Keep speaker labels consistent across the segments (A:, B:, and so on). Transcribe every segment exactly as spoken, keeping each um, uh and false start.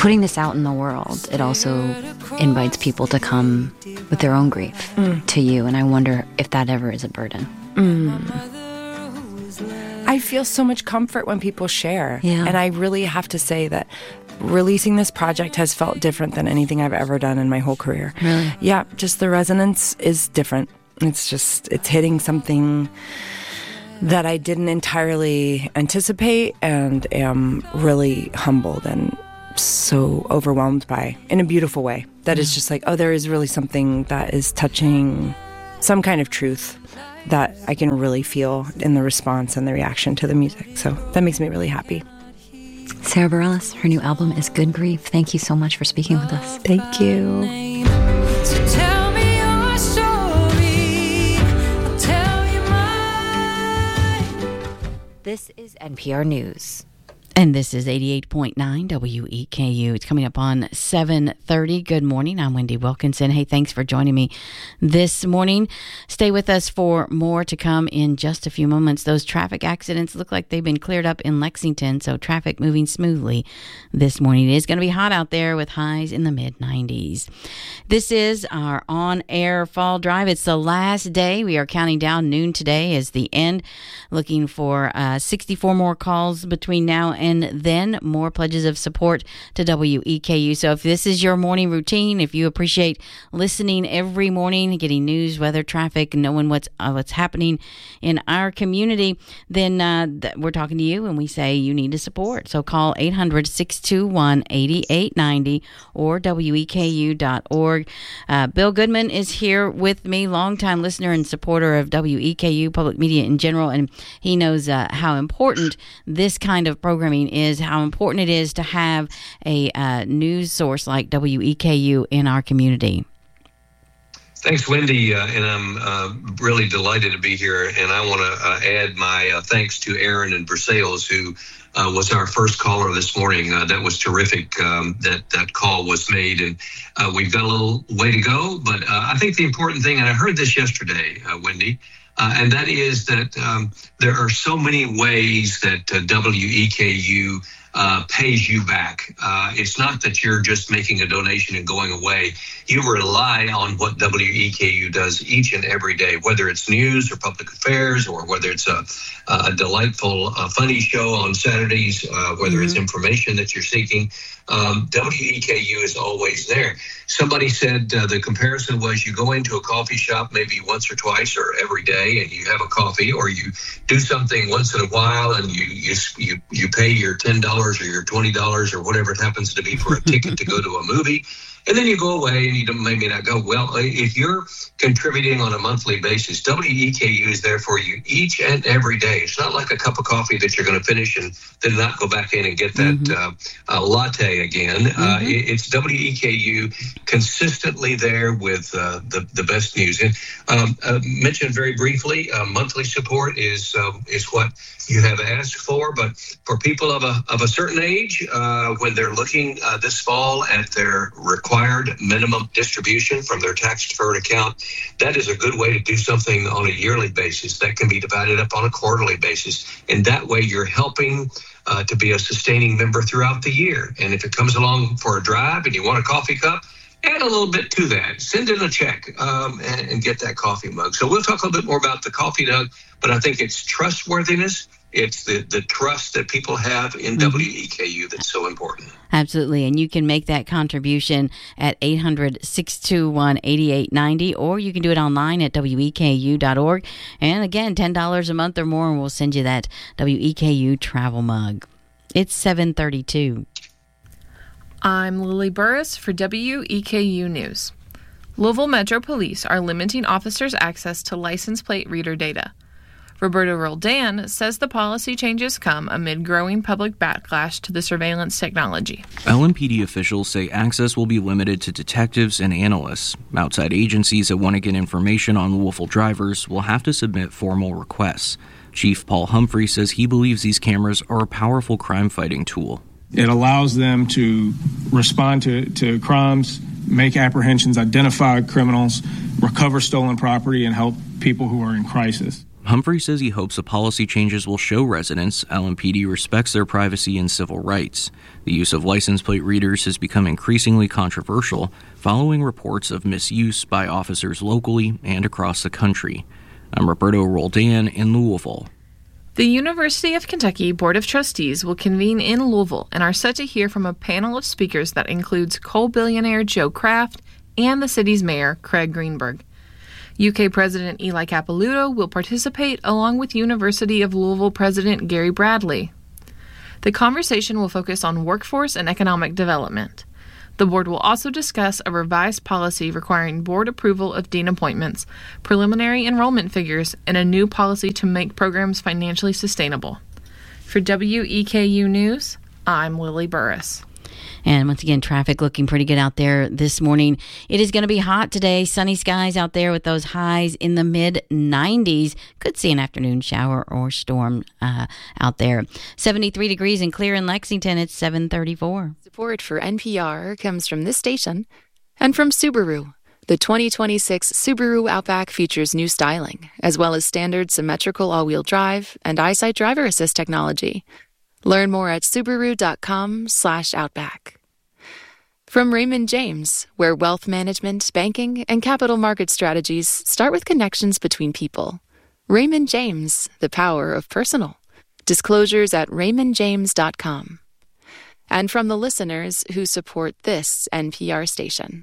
A: putting this out in the world, it also invites people to come with their own grief mm. to you. And I wonder if that ever is a burden.
B: Mm. I feel so much comfort when people share.
A: Yeah.
B: And I really have to say that releasing this project has felt different than anything I've ever done in my whole career.
A: Really?
B: Yeah, just the resonance is different. It's just, it's hitting something that I didn't entirely anticipate and am really humbled and so overwhelmed by in a beautiful way. That is just like, oh, there is really something that is touching some kind of truth that I can really feel in the response and the reaction to the music. So that makes me really happy.
A: Sarah Bareilles, her new album is Good Grief. Thank you so much for speaking with us.
B: Thank you.
C: So tell me your story. I'll tell you mine.
A: This is N P R News.
D: And this is eighty-eight point nine W E K U. It's coming up on seven thirty. Good morning. I'm Wendy Wilkinson. Hey, thanks for joining me this morning. Stay with us for more to come in just a few moments. Those traffic accidents look like they've been cleared up in Lexington, so traffic moving smoothly this morning. It is going to be hot out there with highs in the mid nineties. This is our on-air fall drive. It's the last day. We are counting down. Noon today is the end. Looking for uh, sixty-four more calls between now and And then more pledges of support to W E K U. So if this is your morning routine, if you appreciate listening every morning, getting news, weather, traffic, knowing what's uh, what's happening in our community, then uh, th- we're talking to you and we say you need to support. So call eight hundred, six two one, eight eight nine zero or W E K U dot org. Uh, Bill Goodman is here with me, longtime listener and supporter of W E K U, public media in general, and he knows uh, how important this kind of programming is, how important it is to have a uh, news source like W E K U in our community.
E: Thanks, Wendy, uh, and I'm uh, really delighted to be here. And I want to uh, add my uh, thanks to Aaron and Versailles, who uh, was our first caller this morning. Uh, that was terrific. Um, that that call was made, and uh, we've got a little way to go. But uh, I think the important thing, and I heard this yesterday, uh, Wendy, Uh, and that is that um, there are so many ways that uh, W E K U uh, pays you back. Uh, it's not that you're just making a donation and going away. You rely on what W E K U does each and every day, whether it's news or public affairs, or whether it's a, a delightful, uh, funny show on Saturdays, uh, whether mm-hmm. it's information that you're seeking. Um, W E K U is always there. Somebody said uh, the comparison was you go into a coffee shop maybe once or twice or every day and you have a coffee, or you do something once in a while and you you you, you pay your ten dollars or your twenty dollars or whatever it happens to be for a ticket to go to a movie. And then you go away and you don't, maybe not go. Well, if you're contributing on a monthly basis, W E K U is there for you each and every day. It's not like a cup of coffee that you're going to finish and then not go back in and get that mm-hmm. uh, uh, latte again. Mm-hmm. Uh, it, it's W E K U consistently there with uh, the, the best news. And um, uh, mentioned very briefly, uh, monthly support is uh, is what you have asked for. But for people of a of a certain age, uh, when they're looking uh, this fall at their required minimum distribution from their tax-deferred account, that is a good way to do something on a yearly basis. That can be divided up on a quarterly basis. And that way you're helping uh, to be a sustaining member throughout the year. And if it comes along for a drive and you want a coffee cup, add a little bit to that. Send in a check um, and, and get that coffee mug. So we'll talk a little bit more about the coffee mug, but I think it's trustworthiness. It's the, the trust that people have in mm-hmm. W E K U that's so important.
D: Absolutely. And you can make that contribution at eight hundred, six two one, eight eight nine zero, or you can do it online at W E K U dot org. And again, ten dollars a month or more, and we'll send you that W E K U travel mug. It's seven thirty-two.
F: I'm Lily Burris for W E K U News. Louisville Metro Police are limiting officers' access to license plate reader data. Roberto Roldan says the policy changes come amid growing public backlash to the surveillance technology.
G: L M P D officials say access will be limited to detectives and analysts. Outside agencies that want to get information on Louisville drivers will have to submit formal requests. Chief Paul Humphrey says he believes these cameras are a powerful crime-fighting tool.
H: It allows them to respond to, to crimes, make apprehensions, identify criminals, recover stolen property, and help people who are in crisis.
G: Humphrey says he hopes the policy changes will show residents L M P D respects their privacy and civil rights. The use of license plate readers has become increasingly controversial following reports of misuse by officers locally and across the country. I'm Roberto Roldan in Louisville.
F: The University of Kentucky Board of Trustees will convene in Louisville and are set to hear from a panel of speakers that includes coal billionaire Joe Kraft and the city's mayor, Craig Greenberg. U K President Eli Capilouto will participate along with University of Louisville President Gary Bradley. The conversation will focus on workforce and economic development. The board will also discuss a revised policy requiring board approval of dean appointments, preliminary enrollment figures, and a new policy to make programs financially sustainable. For W E K U News, I'm Lily Burris.
D: And once again, traffic looking pretty good out there this morning. It is going to be hot today. Sunny skies out there with those highs in the mid nineties. Could see an afternoon shower or storm uh, out there. seventy-three degrees and clear in Lexington. It's seven thirty-four.
I: Support for N P R comes from this station and from Subaru. The twenty twenty-six Subaru Outback features new styling, as well as standard symmetrical all-wheel drive and EyeSight driver assist technology. Learn more at Subaru.com slash Outback. From Raymond James, where wealth management, banking, and capital market strategies start with connections between people. Raymond James, the power of personal. Disclosures at raymond james dot com. And from the listeners who support this N P R station.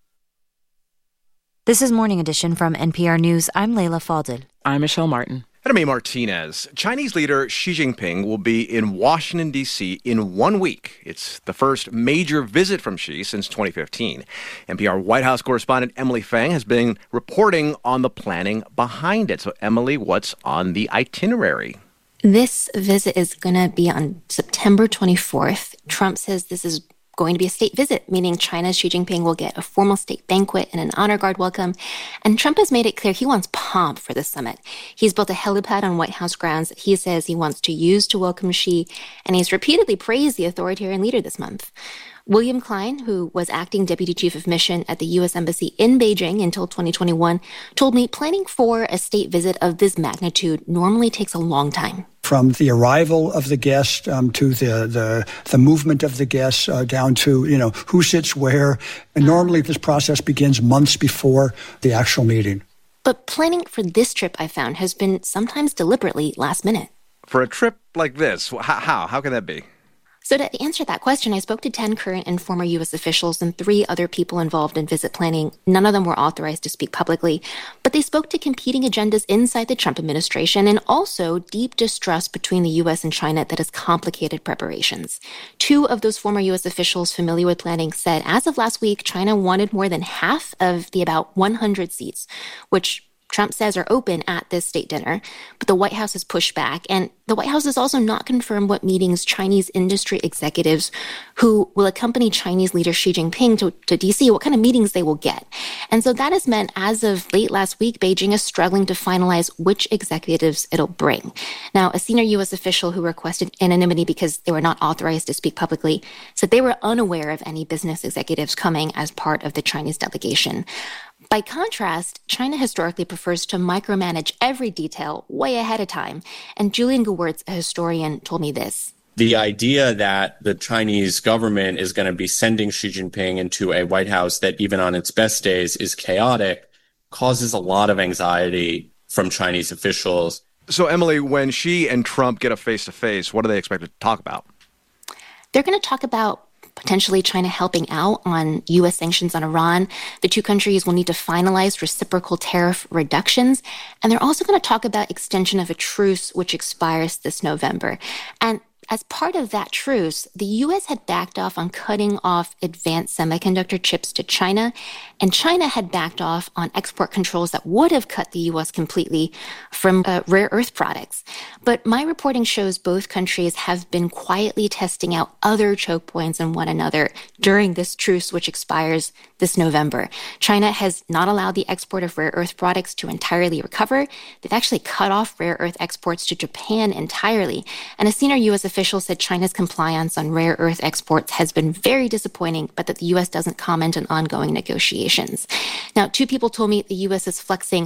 J: This is Morning Edition from N P R News. I'm Layla Fadel.
K: I'm Michelle Martin. And I'm A. Martinez. Chinese leader Xi Jinping will be in Washington, D C in one week. It's the first major visit from Xi since twenty fifteen. N P R White House correspondent Emily Fang has been reporting on the planning behind it. So, Emily, what's on the itinerary?
L: This visit is going to be on September twenty-fourth. Trump says this is going to be a state visit, meaning China's Xi Jinping will get a formal state banquet and an honor guard welcome. And Trump has made it clear he wants pomp for the summit. He's built a helipad on White House grounds that he says he wants to use to welcome Xi, and he's repeatedly praised the authoritarian leader this month. William Klein, who was acting deputy chief of mission at the U S Embassy in Beijing until twenty twenty-one, told me planning for a state visit of this magnitude normally takes a long time.
M: From the arrival of the guest um, to the, the the movement of the guests uh, down to, you know, who sits where. And normally this process begins months before the actual meeting.
L: But planning for this trip, I found, has been sometimes deliberately last minute.
K: For a trip like this, how? How, how can that be?
L: So to answer that question, I spoke to ten current and former U S officials and three other people involved in visit planning. None of them were authorized to speak publicly, but they spoke to competing agendas inside the Trump administration and also deep distrust between the U S and China that has complicated preparations. Two of those former U S officials familiar with planning said as of last week, China wanted more than half of the about one hundred seats, which Trump says are open at this state dinner, but the White House has pushed back. And the White House has also not confirmed what meetings Chinese industry executives who will accompany Chinese leader Xi Jinping to, to D C, what kind of meetings they will get. And so that has meant, as of late last week, Beijing is struggling to finalize which executives it'll bring. Now, a senior U S official who requested anonymity because they were not authorized to speak publicly said they were unaware of any business executives coming as part of the Chinese delegation. By contrast, China historically prefers to micromanage every detail way ahead of time. And Julian Gewirtz, a historian, told me this.
N: The idea that the Chinese government is going to be sending Xi Jinping into a White House that even on its best days is chaotic causes a lot of anxiety from Chinese officials.
K: So, Emily, when Xi and Trump get a face-to-face, what are they expected to talk about?
L: They're going to talk about potentially China helping out on U S sanctions on Iran. The two countries will need to finalize reciprocal tariff reductions. And they're also going to talk about extension of a truce which expires this November. And as part of that truce, the U S had backed off on cutting off advanced semiconductor chips to China, and China had backed off on export controls that would have cut the U S completely from uh, rare earth products. But my reporting shows both countries have been quietly testing out other choke points on one another during this truce, which expires this November. China has not allowed the export of rare earth products to entirely recover. They've actually cut off rare earth exports to Japan entirely. And a senior U S official said China's compliance on rare earth exports has been very disappointing, but that the U S doesn't comment on ongoing negotiations. Now, two people told me the U S is flexing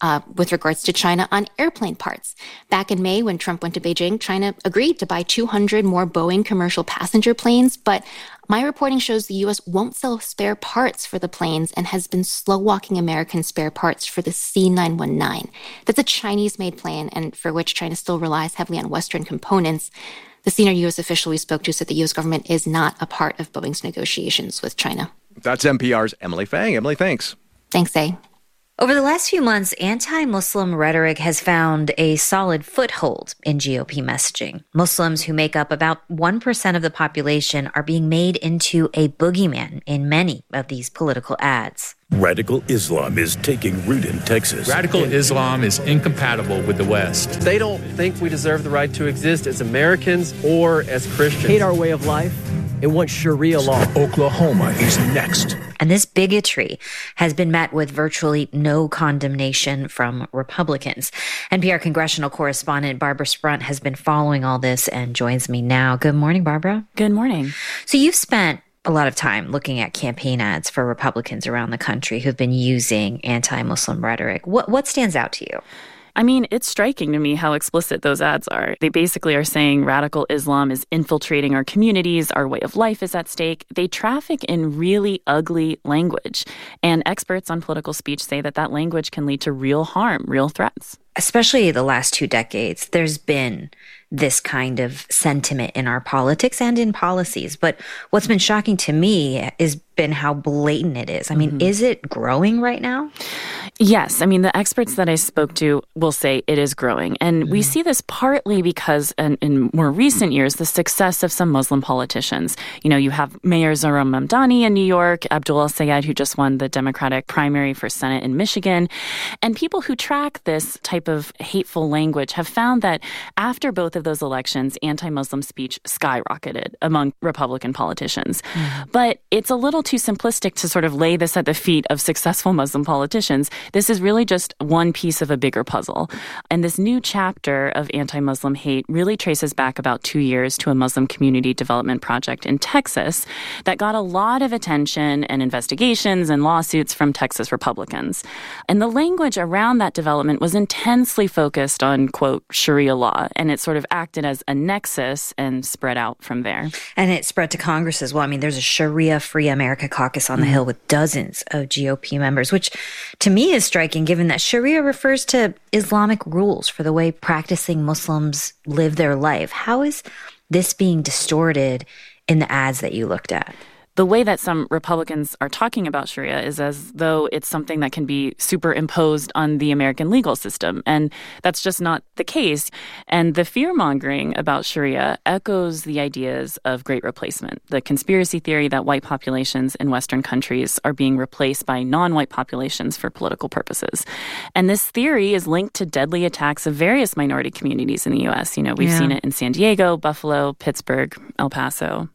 L: uh, with regards to China on airplane parts. Back in May, when Trump went to Beijing, China agreed to buy two hundred more Boeing commercial passenger planes, but my reporting shows the U S won't sell spare parts for the planes and has been slow-walking American spare parts for the C nine one nine. That's a Chinese-made plane, and for which China still relies heavily on Western components. The senior U S official we spoke to said the U S government is not a part of Boeing's negotiations with China.
K: That's N P R's Emily Fang. Emily, thanks.
L: Thanks, A.
J: Over the last few months, anti-Muslim rhetoric has found a solid foothold in G O P messaging. Muslims, who make up about one percent of the population, are being made into a boogeyman in many of these political ads.
O: Radical Islam is taking root in Texas.
P: Radical Islam is incompatible with the West.
Q: They don't think we deserve the right to exist as Americans or as Christians.
R: Hate our way of life and want Sharia law.
O: Oklahoma is next.
J: And this bigotry has been met with virtually no condemnation from Republicans. N P R congressional correspondent Barbara Sprunt has been following all this and joins me now. Good morning, Barbara.
S: Good morning.
J: So you've spent a lot of time looking at campaign ads for Republicans around the country who've been using anti-Muslim rhetoric. What what stands out to you?
S: I mean, it's striking to me how explicit those ads are. They basically are saying radical Islam is infiltrating our communities, our way of life is at stake. They traffic in really ugly language. And experts on political speech say that that language can lead to real harm, real threats.
J: Especially the last two decades, there's been this kind of sentiment in our politics and in policies. But what's been shocking to me is been how blatant it is. I mean, mm-hmm. is it growing right now?
S: Yes. I mean, the experts that I spoke to will say it is growing. And mm-hmm. we see this partly because in, in more recent years, the success of some Muslim politicians. You know, you have Mayor Zohran Mamdani in New York, Abdul El-Sayed, who just won the Democratic primary for Senate in Michigan. And people who track this type of hateful language have found that after both of those elections, anti-Muslim speech skyrocketed among Republican politicians. Mm-hmm. But it's a little too simplistic to sort of lay this at the feet of successful Muslim politicians. This is really just one piece of a bigger puzzle. And this new chapter of anti-Muslim hate really traces back about two years to a Muslim community development project in Texas that got a lot of attention and investigations and lawsuits from Texas Republicans. And the language around that development was intensely focused on, quote, Sharia law, and it sort of acted as a nexus and spread out from there.
J: And it spread to Congress as well. I mean, there's a Sharia-Free America caucus on the Hill with dozens of G O P members, which to me is striking given that Sharia refers to Islamic rules for the way practicing Muslims live their life. How is this being distorted in the ads that you looked at?
S: The way that some Republicans are talking about Sharia is as though it's something that can be superimposed on the American legal system. And that's just not the case. And the fear-mongering about Sharia echoes the ideas of Great Replacement, the conspiracy theory that white populations in Western countries are being replaced by non-white populations for political purposes. And this theory is linked to deadly attacks of various minority communities in the U S. You know, we've yeah. seen it in San Diego, Buffalo, Pittsburgh, El Paso.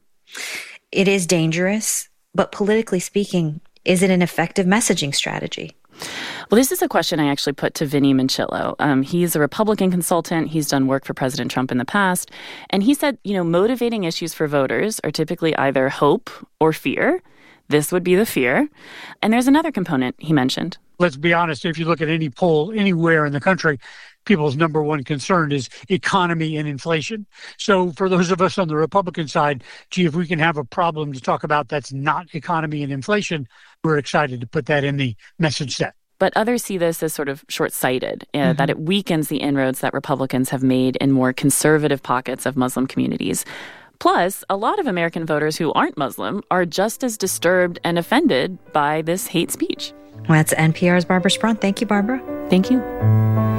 J: It is dangerous, but politically speaking, is it an effective messaging strategy?
S: Well, this is a question I actually put to Vinny Manchillo. Um, he's a Republican consultant. He's done work for President Trump in the past. And he said, you know, motivating issues for voters are typically either hope or fear. This would be the fear. And there's another component he mentioned.
T: Let's be honest. If you look at any poll anywhere in the country, people's number one concern is economy and inflation. So for those of us on the Republican side, gee, if we can have a problem to talk about that's not economy and inflation, we're excited to put that in the message set.
S: But others see this as sort of short-sighted, uh, mm-hmm. that it weakens the inroads that Republicans have made in more conservative pockets of Muslim communities. Plus, a lot of American voters who aren't Muslim are just as disturbed and offended by this hate speech.
J: Well, that's N P R's Barbara Sprunt. Thank you, Barbara.
S: Thank you.